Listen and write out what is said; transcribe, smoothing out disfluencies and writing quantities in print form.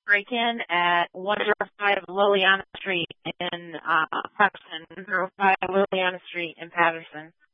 break-in at 105 Liliana Street in Paxton, 105 Liliana Street in Patterson.